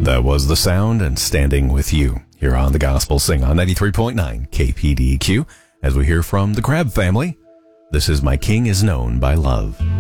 That was The Sound and Standing With You here on The Gospel Sing on 93.9 KPDQ as we hear from the Crabb family. This is My King is Known by Love.